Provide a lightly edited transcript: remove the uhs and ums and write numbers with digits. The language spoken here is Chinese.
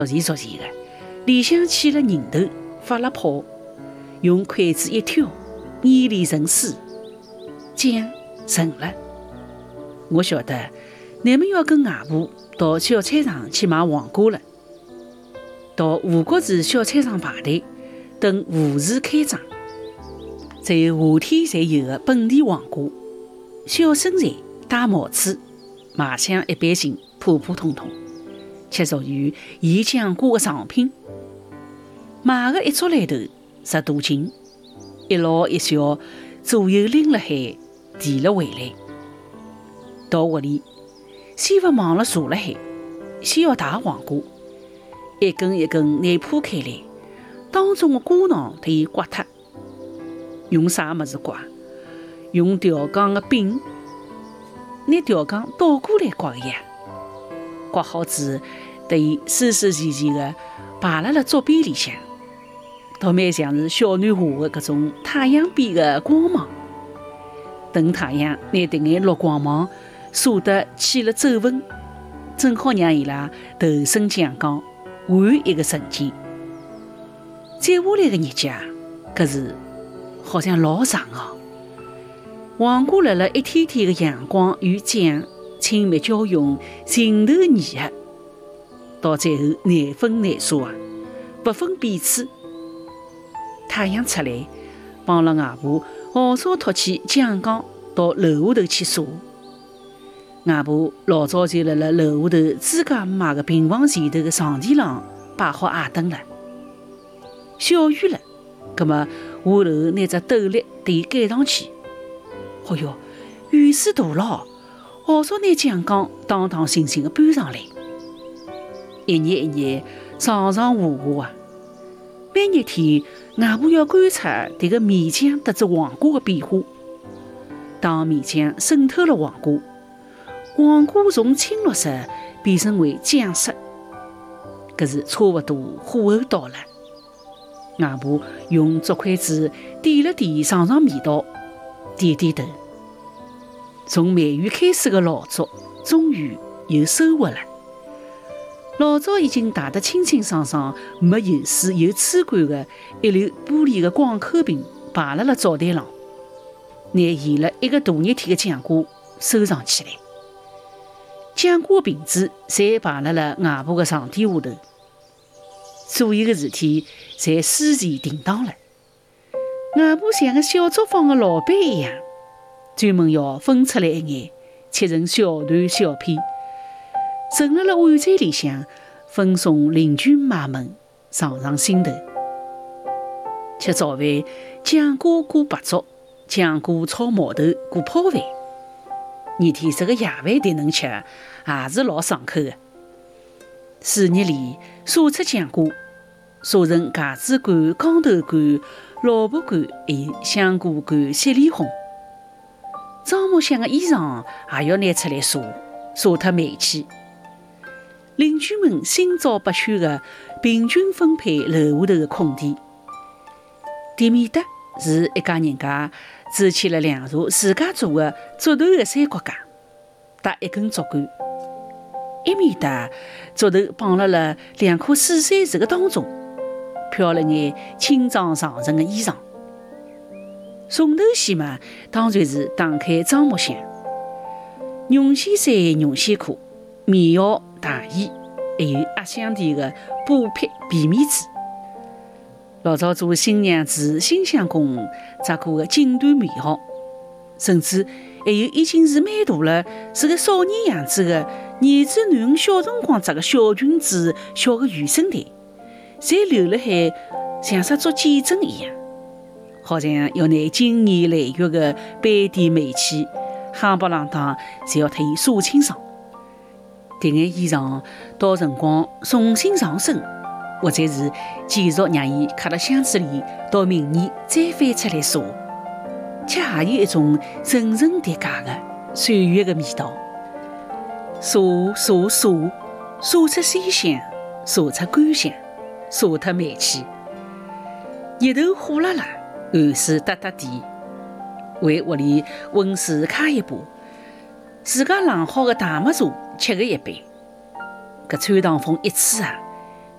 熟悉的，里向起了人头，发了泡，用筷子一挑，眼里成丝，酱成了。我晓得你们要跟外婆到小菜场去买黄瓜了，到吴国寺小菜场排队等吴氏开张。在夏天才有的本地黄瓜，小身材，戴帽子，卖相一般性，普普通通，却属于伊讲过的藏品。买的一撮来头10多斤，一老一小左右拎了海，提了回来。到屋里，先勿忙了坐了海，先要洗黄瓜，一根一根拿破开来，当中的瓜囊得伊刮脱。用啥么子刮？用调缸的柄，拿调缸倒过来刮个呀。刮好之后，得伊收收齐齐的排辣竹边里向，倒蛮像是小女孩的搿种太阳边的光芒。等太阳拿迭眼绿光芒晒得起了皱纹，正好让伊拉头身强光，换一个瞬间。接下来的日节，可是好像老长哦。黄瓜辣辣一天天的阳光与酱亲密交融，情投意合，到最后难分难舍啊，不分彼此。太阳出来，帮了外婆号召托起酱缸到楼下头去晒。外婆老早就辣辣楼下头自家买的平房前头的床地上摆好矮凳了。小雨了，葛末下头拿只斗笠对伊盖上去。哦哟，雨势大了，号召拿酱缸当当心心的搬上来。一日一日，上上下下啊。每日天，外婆要观察迭个面酱搭子黄瓜的变化。当面酱渗透了黄瓜，黄瓜从青绿色变成为酱色，搿是差不多火候到了。外婆用竹筷子点了点尝尝味道，点点头。从梅雨开始的老竹，终于有收获了。老早已经汏得清清爽爽、没油水有吹干的一流玻璃的广口瓶摆辣灶台上，拿腌了一个大热天的酱瓜收藏起来。酱瓜瓶子侪摆辣外婆的床垫下头，所有的事体侪思前定当了。外婆像个小作坊的老板一样，专门要分出来一眼，切成小段小片，盛辣碗盏里向，分送邻居买门，尝心头。吃早饭，酱瓜裹白粥，酱瓜炒毛豆裹泡饭。热天这个夜饭迭能吃，也是老爽口的。水热里晒出酱瓜，晒成芥子干、光头干、萝卜干，还有香菇干、雪里红。装木箱的衣裳也要拿出来晒，晒脱霉气。邻居们心照不宣的平均分配楼下头的空地。店面搭是一家人家走起了2座自家做的竹头的三角架，搭一根竹竿。一面搭竹头绑辣了2棵水杉树的当中，飘了眼清装上乘的衣裳。重头戏嘛，当然是打开樟木箱，绒线衫、绒线裤、棉袄、大衣，还有压箱底的布匹、皮面子。老早做新娘子、新相公扎过的锦缎棉袄，甚至还有已经是蛮大了，是个少年样子的儿子囡小辰光扎个小裙子、小的原身带，侪留了海，像啥做见证一样，好像要拿经年累月的斑点霉气，夯不啷当，侪要替伊扫清爽。迭眼衣裳到辰光重新上身，或者是继续让伊卡辣箱子里，到明年再翻出来晒，且还有一种层层叠加的岁月的味道。晒晒晒，晒出鲜香，晒出干香，晒脱霉气。日头火辣辣，汗水哒哒滴，为屋里温水开一把，自家冷好的大麦茶吃个一杯。搿穿堂风一吹啊，